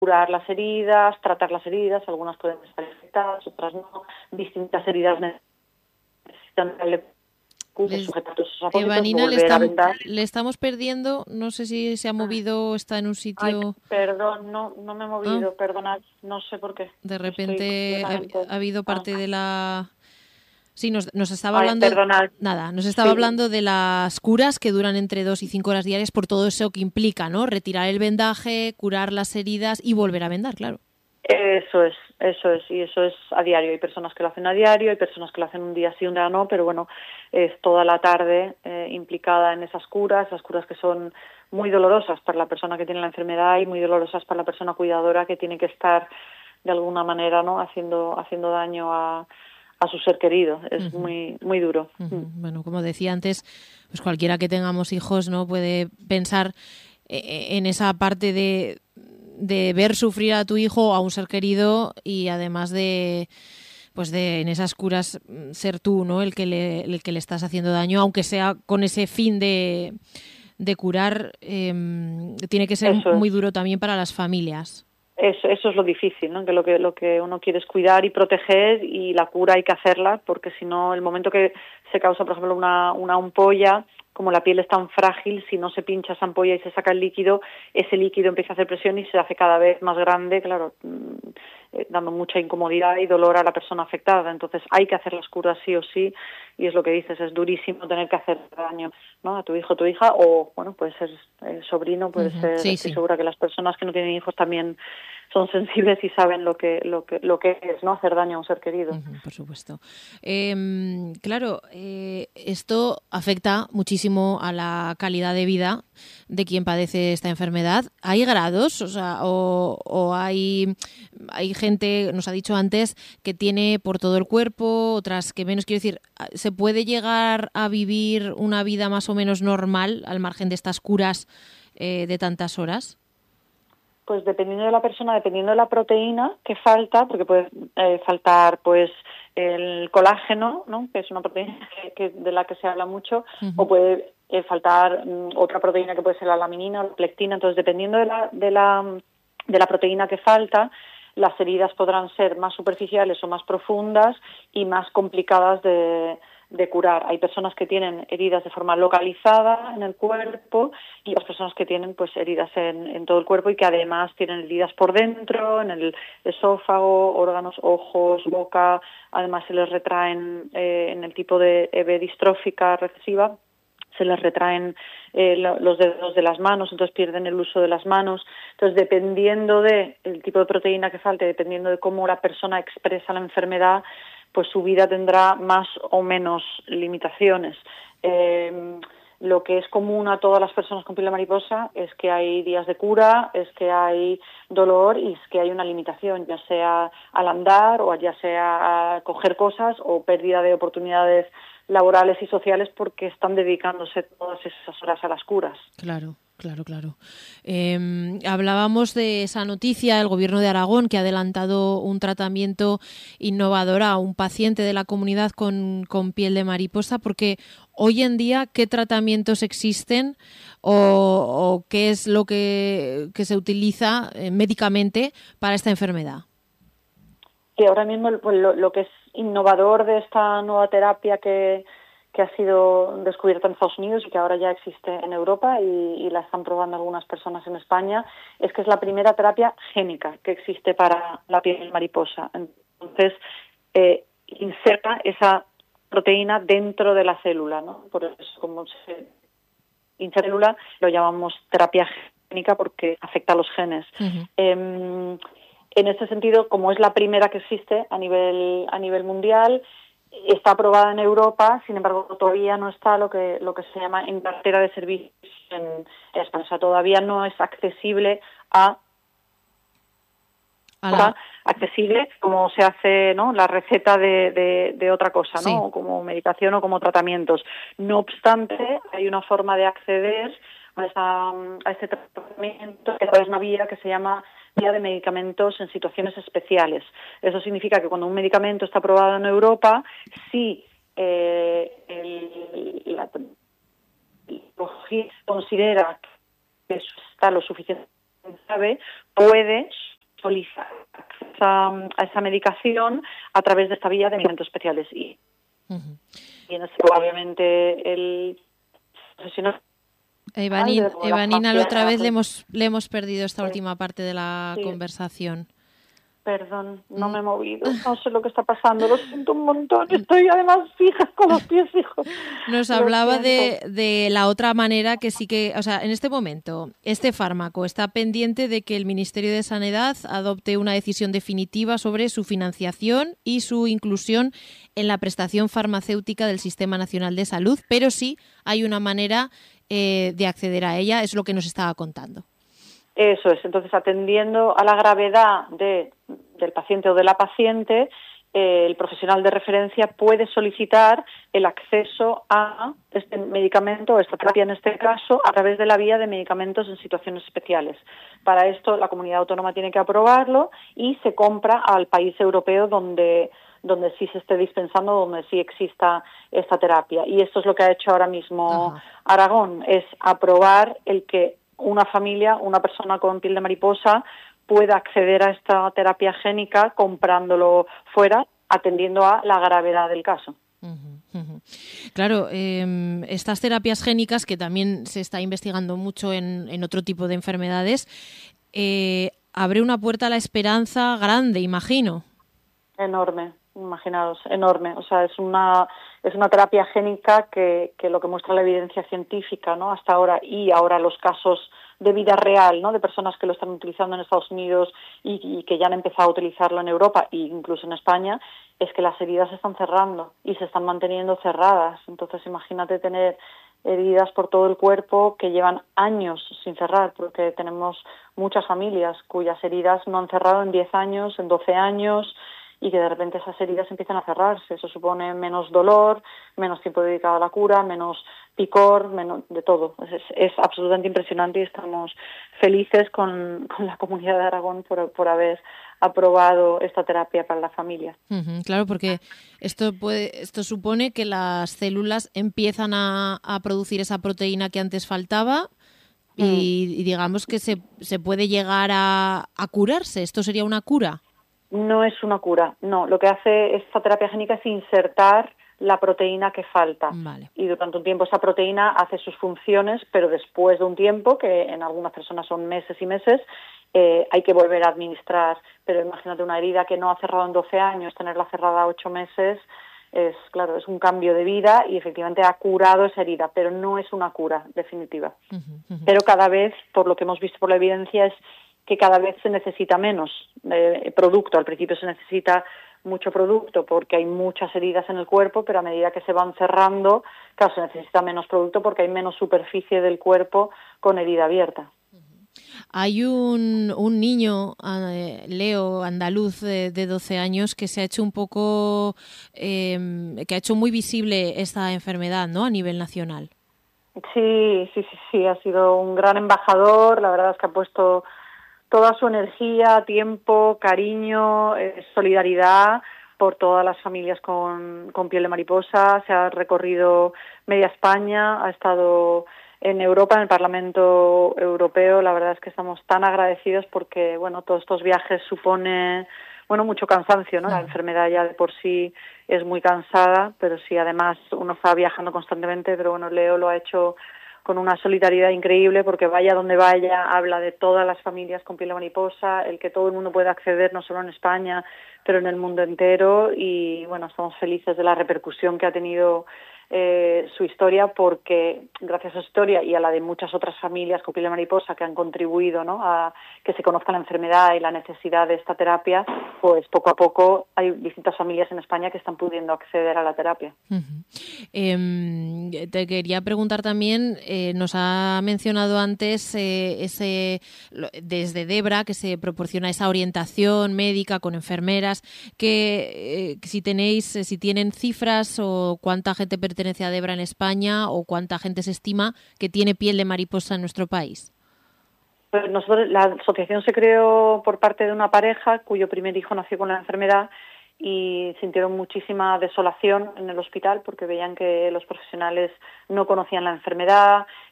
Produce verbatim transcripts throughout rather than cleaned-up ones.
curar las heridas, tratar las heridas, algunas pueden estar infectadas, otras no, distintas heridas necesitan darle Les, sujetar todos esos apósitos, Evanina, le, volver a estam, vendar. le estamos perdiendo, no sé si se ha movido, está en un Ay, sitio... perdón, no, no me he Ah, movido, perdonad, no sé por qué. de Estoy repente ha, completamente... ha habido Ah, parte de la... Sí, nos, nos estaba ay, hablando... perdonad. Nada, nos estaba Sí, hablando de las curas que duran entre dos y cinco horas diarias por todo eso que implica, ¿no? Retirar el vendaje, curar las heridas y volver a vendar, claro. eso es, eso es, y eso es a diario. Hay personas que lo hacen a diario, hay personas que lo hacen un día sí, un día no, pero bueno, es toda la tarde eh, implicada en esas curas, esas curas que son muy dolorosas para la persona que tiene la enfermedad y muy dolorosas para la persona cuidadora que tiene que estar de alguna manera, ¿no?, haciendo haciendo daño a, a su ser querido. Es Uh-huh. muy muy duro. Uh-huh. Bueno, como decía antes, pues cualquiera que tengamos hijos, ¿no?, puede pensar en esa parte de, de ver sufrir a tu hijo o a un ser querido y además de, pues de en esas curas ser tú, ¿no?, el que le, el que le estás haciendo daño, aunque sea con ese fin de, de curar, eh, tiene que ser Eso es. muy duro también para las familias. Eso, eso es lo difícil, ¿no? Que lo que lo que uno quiere es cuidar y proteger, y la cura hay que hacerla, porque si no, el momento que se causa, por ejemplo, una, una ampolla, como la piel es tan frágil, si no se pincha esa ampolla y se saca el líquido, ese líquido empieza a hacer presión y se hace cada vez más grande, claro, eh, dando mucha incomodidad y dolor a la persona afectada. Entonces hay que hacer las curas sí o sí, y es lo que dices, es durísimo tener que hacer daño, ¿no?, a tu hijo o tu hija, o bueno, puede ser eh, sobrino, puede Uh-huh. ser, Sí, estoy sí. segura que las personas que no tienen hijos también son sensibles y saben lo que lo que lo que es, ¿no?, hacer daño a un ser querido. Uh-huh, por supuesto. Eh, claro, eh, esto afecta muchísimo a la calidad de vida de quien padece esta enfermedad. ¿Hay grados? O sea, o, o hay, hay gente, nos ha dicho antes, que tiene por todo el cuerpo, otras que menos. Quiero decir, ¿se puede llegar a vivir una vida más o menos normal al margen de estas curas eh, de tantas horas? Pues dependiendo de la persona, dependiendo de la proteína que falta, porque puede eh, faltar pues el colágeno, ¿no?, que es una proteína que, que de la que se habla mucho, Uh-huh. o puede eh, faltar um, otra proteína que puede ser la laminina o la plectina. Entonces, dependiendo de la de la de la proteína que falta, las heridas podrán ser más superficiales o más profundas y más complicadas de de curar. Hay personas que tienen heridas de forma localizada en el cuerpo y otras personas que tienen pues heridas en, en todo el cuerpo y que además tienen heridas por dentro, en el esófago, órganos, ojos, boca. Además se les retraen eh, en el tipo de E B distrófica recesiva, se les retraen eh, los dedos de las manos, entonces pierden el uso de las manos. Entonces, dependiendo del tipo de proteína que falte, dependiendo de cómo la persona expresa la enfermedad, pues su vida tendrá más o menos limitaciones. Eh, lo que es común a todas las personas con piel de mariposa es que hay días de cura, es que hay dolor y es que hay una limitación, ya sea al andar o ya sea a coger cosas o pérdida de oportunidades laborales y sociales porque están dedicándose todas esas horas a las curas. Claro. Claro, claro. Eh, hablábamos de esa noticia del Gobierno de Aragón que ha adelantado un tratamiento innovador a un paciente de la comunidad con, con piel de mariposa, porque hoy en día, ¿qué tratamientos existen o, o qué es lo que, que se utiliza eh, médicamente para esta enfermedad? Que ahora mismo pues, lo, lo que es innovador de esta nueva terapia que que ha sido descubierta en Estados Unidos y que ahora ya existe en Europa y, y la están probando algunas personas en España, es que es la primera terapia génica que existe para la piel mariposa. Entonces, eh, inserta esa proteína dentro de la célula, ¿no? Por eso, como se intracélula, lo llamamos terapia génica porque afecta a los genes. Uh-huh. Eh, en ese sentido, como es la primera que existe a nivel a nivel mundial, está aprobada en Europa, sin embargo todavía no está lo que lo que se llama en cartera de servicios en España. O sea, todavía no es accesible a, a la... accesible como se hace, ¿no?, la receta de, de, de otra cosa, ¿no? Sí. Como medicación o como tratamientos. No obstante, hay una forma de acceder a, esa, a este tratamiento que es una vía que se llama vía de medicamentos en situaciones especiales. Eso significa que cuando un medicamento está aprobado en Europa, si eh, el, la considera que está lo suficiente grave puede solicitar a, a esa medicación a través de esta vía de medicamentos especiales. Y, uh-huh. y en este, obviamente, el profesional... Evanina, Evanina la otra vez le hemos, le hemos perdido esta sí. última parte de la sí. conversación. Perdón, no me he movido, no sé lo que está pasando, lo siento un montón, estoy además fija con los pies fijos. Nos hablaba de, de la otra manera que sí que, o sea, en este momento, este fármaco está pendiente de que el Ministerio de Sanidad adopte una decisión definitiva sobre su financiación y su inclusión en la prestación farmacéutica del Sistema Nacional de Salud, pero sí hay una manera eh, de acceder a ella, es lo que nos estaba contando. Eso es, entonces atendiendo a la gravedad de, del paciente o de la paciente, eh, el profesional de referencia puede solicitar el acceso a este medicamento, esta terapia en este caso, a través de la vía de medicamentos en situaciones especiales. Para esto la comunidad autónoma tiene que aprobarlo y se compra al país europeo donde donde sí se esté dispensando, donde sí exista esta terapia. Y esto es lo que ha hecho ahora mismo Ajá. Aragón, es aprobar el que una familia, una persona con piel de mariposa pueda acceder a esta terapia génica comprándolo fuera, atendiendo a la gravedad del caso. Uh-huh, uh-huh. Claro, eh, estas terapias génicas, que también se está investigando mucho en, en otro tipo de enfermedades, eh, abre una puerta a la esperanza grande, imagino. Enorme. Imaginaos, enorme. O sea, es una es una terapia génica que, que lo que muestra la evidencia científica, ¿no? Hasta ahora, y ahora los casos de vida real, ¿no? De personas que lo están utilizando en Estados Unidos y, y que ya han empezado a utilizarlo en Europa e incluso en España, es que las heridas se están cerrando y se están manteniendo cerradas. Entonces, imagínate tener heridas por todo el cuerpo que llevan años sin cerrar, porque tenemos muchas familias cuyas heridas no han cerrado en diez años, en doce años, y que de repente esas heridas empiezan a cerrarse. Eso supone menos dolor, menos tiempo dedicado a la cura, menos picor, menos de todo. Es, es absolutamente impresionante y estamos felices con, con la comunidad de Aragón por, por haber aprobado esta terapia para la familia. Uh-huh, claro, porque esto puede, esto supone que las células empiezan a, a producir esa proteína que antes faltaba y, mm. y digamos que se, se puede llegar a, a curarse. ¿Esto sería una cura? No es una cura, no. Lo que hace esta terapia génica es insertar la proteína que falta. Vale. Y durante un tiempo esa proteína hace sus funciones, pero después de un tiempo, que en algunas personas son meses y meses, eh, hay que volver a administrar. Pero imagínate una herida que no ha cerrado en doce años, tenerla cerrada ocho meses, es claro, es un cambio de vida y efectivamente ha curado esa herida, pero no es una cura definitiva. Uh-huh, uh-huh. Pero cada vez, por lo que hemos visto por la evidencia, es que cada vez se necesita menos eh, producto. Al principio se necesita mucho producto porque hay muchas heridas en el cuerpo, pero a medida que se van cerrando, claro, se necesita menos producto porque hay menos superficie del cuerpo con herida abierta. Hay un, un niño, eh, Leo, andaluz de, de doce años, que se ha hecho un poco, eh, que ha hecho muy visible esta enfermedad, ¿no?, a nivel nacional. Sí, sí, sí, sí, ha sido un gran embajador. La verdad es que ha puesto toda su energía, tiempo, cariño, eh, solidaridad por todas las familias con, con piel de mariposa. Se ha recorrido media España, ha estado en Europa, en el Parlamento Europeo. La verdad es que estamos tan agradecidos porque, bueno, todos estos viajes suponen, bueno, mucho cansancio, ¿no? La enfermedad ya de por sí es muy cansada, pero sí, además uno está viajando constantemente, pero bueno, Leo lo ha hecho con una solidaridad increíble porque vaya donde vaya, habla de todas las familias con piel de mariposa, el que todo el mundo pueda acceder no solo en España, pero en el mundo entero y bueno, estamos felices de la repercusión que ha tenido eh, su historia porque gracias a su historia y a la de muchas otras familias con piel de mariposa que han contribuido, ¿no?, a que se conozca la enfermedad y la necesidad de esta terapia, pues poco a poco hay distintas familias en España que están pudiendo acceder a la terapia. Uh-huh. Eh, te quería preguntar también, eh, nos ha mencionado antes eh, ese desde Debra que se proporciona esa orientación médica con enfermeras, que eh, si tenéis, si tienen cifras o cuánta gente pertenece a Debra en España o cuánta gente se estima que tiene piel de mariposa en nuestro país. Pues nosotros, la asociación se creó por parte de una pareja cuyo primer hijo nació con la enfermedad y sintieron muchísima desolación en el hospital porque veían que los profesionales no conocían la enfermedad,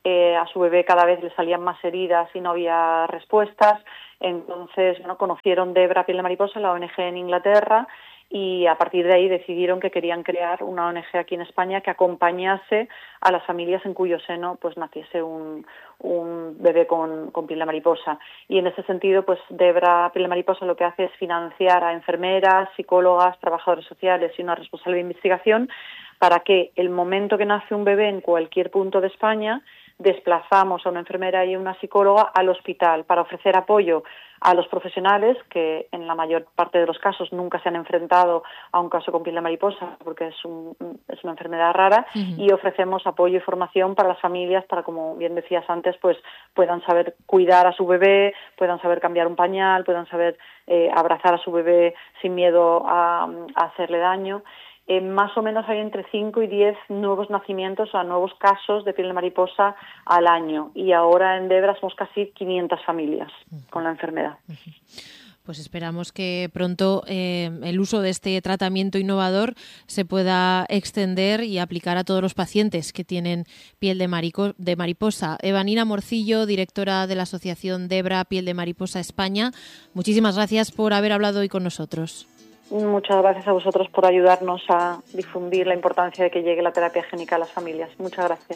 eh, a su bebé cada vez le salían más heridas y no había respuestas. Entonces, bueno, conocieron Debra Piel de Mariposa, la O N G en Inglaterra, y a partir de ahí decidieron que querían crear una O N G aquí en España que acompañase a las familias en cuyo seno pues naciese un, un bebé con, con piel de mariposa. Y en ese sentido, pues Debra Piel de Mariposa lo que hace es financiar a enfermeras, psicólogas, trabajadores sociales y una responsable de investigación para que el momento que nace un bebé en cualquier punto de España desplazamos a una enfermera y una psicóloga al hospital para ofrecer apoyo a los profesionales que en la mayor parte de los casos nunca se han enfrentado a un caso con piel de mariposa porque es, un, es una enfermedad rara. Uh-huh. Y ofrecemos apoyo y formación para las familias para, como bien decías antes, pues puedan saber cuidar a su bebé, puedan saber cambiar un pañal, puedan saber eh, abrazar a su bebé sin miedo a, a hacerle daño. Eh, más o menos hay entre cinco y diez nuevos nacimientos, o sea, nuevos casos de piel de mariposa al año. Y ahora en Debra somos casi quinientas familias con la enfermedad. Pues esperamos que pronto eh, el uso de este tratamiento innovador se pueda extender y aplicar a todos los pacientes que tienen piel de, marico, de mariposa. Evanina Morcillo, directora de la Asociación Debra Piel de Mariposa España, muchísimas gracias por haber hablado hoy con nosotros. Muchas gracias a vosotros por ayudarnos a difundir la importancia de que llegue la terapia génica a las familias. Muchas gracias.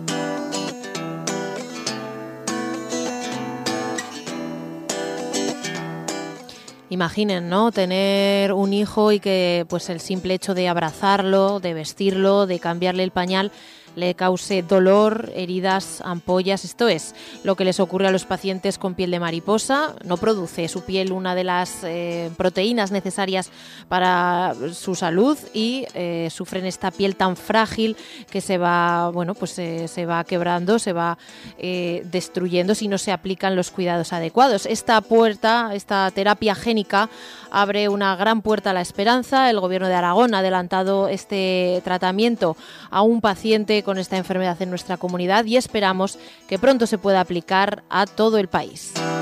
Imaginen, ¿no? Tener un hijo y que pues el simple hecho de abrazarlo, de vestirlo, de cambiarle el pañal le cause dolor, heridas, ampollas. Esto es lo que les ocurre a los pacientes con piel de mariposa. No produce su piel una de las eh, proteínas necesarias para su salud y eh, sufren esta piel tan frágil que se va, bueno, pues eh, se va quebrando, se va eh, destruyendo si no se aplican los cuidados adecuados. Esta puerta, esta terapia génica abre una gran puerta a la esperanza. El Gobierno de Aragón ha adelantado este tratamiento a un paciente con esta enfermedad en nuestra comunidad y esperamos que pronto se pueda aplicar a todo el país.